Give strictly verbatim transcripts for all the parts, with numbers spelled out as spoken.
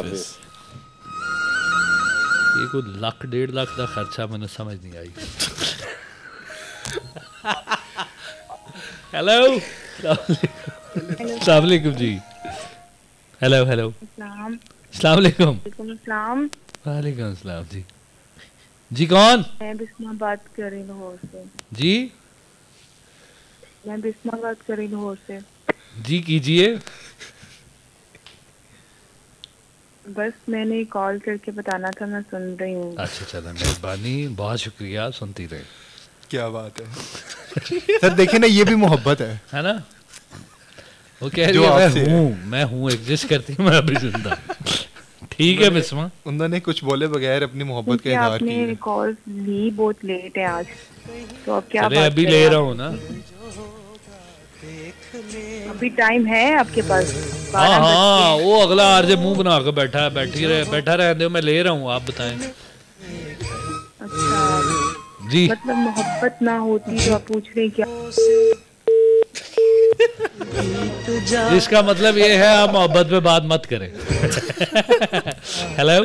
हाफिज। ये कोई लाख डेढ़ लाख का खर्चा मैंने समझ नहीं आई। हेलो अस्सलाम वालेकुम जी। हेलो हेलो अस्सलाम वालेकुम। अस्सलाम। वालेकुम अस्सलाम जी। जी कौन? मैं बिस्मा बात कर रही लाहौर से। जी मैं बिस्मा बात कर रही लाहौर से। जी कीजिए। बस मैंने कॉल करके बताना था, मैं सुन रही हूँ। अच्छा चलो मेहरबानी, बहुत शुक्रिया, सुनती रहे। क्या बात है सर, देखिए ना ये भी मोहब्बत है है ना। वो कह रही जो है मैं आपसे है। हूँ मैं हूँ एग्जिस्ट करती हूँ मैं अभी जिंदा। ठीक है बिस्मा। उन्होंने कुछ बोले बगैर अपनी मोहब्बत का क्योंकि इजहार आपने किया। कॉल ली बहुत लेट है आज, तो अब क्या अरे बात अभी करें ले आप? रहा हूँ ना। अभी टाइम है आपके पास? हाँ बारह बज हाँ, के। वो अगला आरजे मुंह बना के बैठा है, बैठी रहे बैठा रहने दो, मैं ले रहा हूँ, आप बताएं। अच्छा, जी मतलब मोहब्बत ना होती तो आप पूछ रहे क्या? इसका मतलब ये है आप मोहब्बत पे बात मत करें। हेलो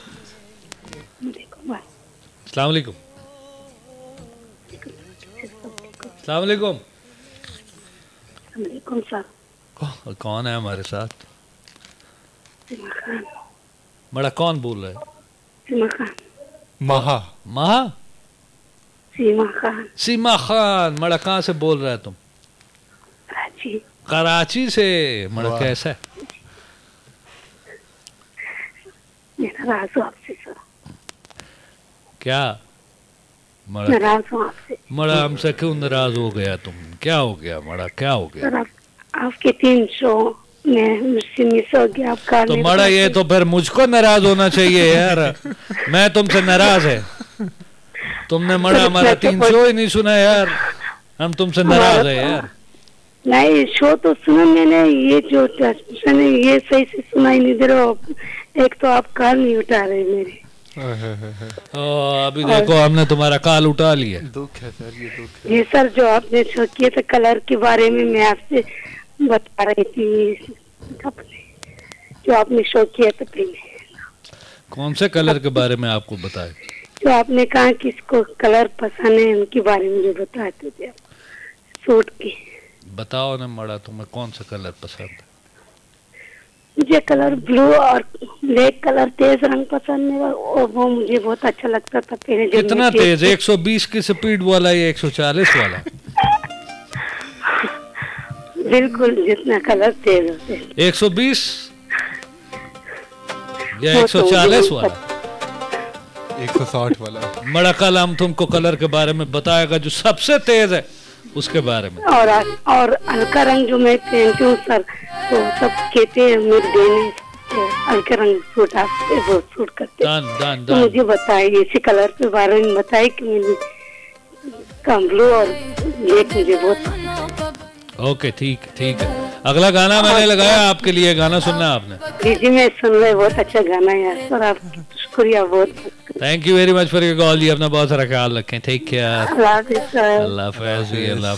अस्सलाम वालेकुम। अस्सलाम वालेकुम। वालेकुम सर। कौ- कौन है हमारे साथ? बड़ा कौन बोल रहा है? सीमा खान। महा महा सीमा खान। सीमा खान। मड़ा कहाँ से बोल रहा है तुम? कराची। कराची से। मड़ा वाह। कैसा है? मैं नाराज हूँ आपसे सर, क्या मड़ा नाराज हूँ आपसे मड़ा हमसे क्यों नाराज हो गया तुम? क्या हो गया मड़ा, क्या हो गया? सर। आप आपके तीन शो में मुझसे मिस हो गया। आप कार तो नहीं मड़ा ये बताते। तो फिर मुझको नाराज होना चाहिए यार। मैं तुमसे नाराज है, तुमने मड़ा हमारा तीन शो ही नहीं सुना यार, हम तुमसे नाराज है यार। नहीं, शो तो सुना मैंने, ये जो ट्रांसमिशन है ये सही से सुनाई नहीं दे रहा हो। एक तो आप कार नहीं उठा रहे मेरे। ओ, अभी देखो हमने तुम्हारा काल उठा लिया। दुख है सर, ये दुख है। ये सर जो आपने शो किया था कलर के बारे में, मैं आपसे बता रही थी अपने, जो आपने शो किया था पहले, कौन से कलर के बारे में आपको बताए? जो आपने कहा किसको कलर पसंद है उनके बारे में जो बताते थे आप सूट के। बताओ ना मड़ा, तुम्हें कौन सा कलर पसंद है? मुझे कलर ब्लू और ब्लैक कलर तेज रंग पसंद है, और वो मुझे बहुत अच्छा लगता था पहले जब कितना मैं तेज? एक सौ बीस की स्पीड वाला या एक सौ चालीस वाला? बिल्कुल जितना कलर तेज होते हैं। एक सौ बीस या वो एक सौ चालीस तो वाला? एक सौ साठ वाला। बड़ा कल हम तुमको कलर के बारे में बताएगा जो सबसे तेज है उसके बारे में। और और हल्का रंग जो मैं पहनती हूँ सर, तो सब कहते हैं मेरे देने हल्का रंग सूट आपसे वो सूट करते हैं। डन डन तो डन। मुझे बताइए इसी कलर के बारे में बताइए कि मुझे कम ब्लू और ब्लैक मुझे बहुत पसंद है। ओके ठीक ठीक है। अगला गाना मैंने लगाया आपके लिए, गाना सुनना है आपने। जी जी मैं सुन रही, बहुत अच्छा गाना है यार सर, आप शुक्रिया बहुत। Thank you very much for your call जी। अपना बहुत सारा ख्याल रखें। Take care. अल्लाह हाफिज़ सर। अल्लाह हाफ़िज़ जी, अल्लाह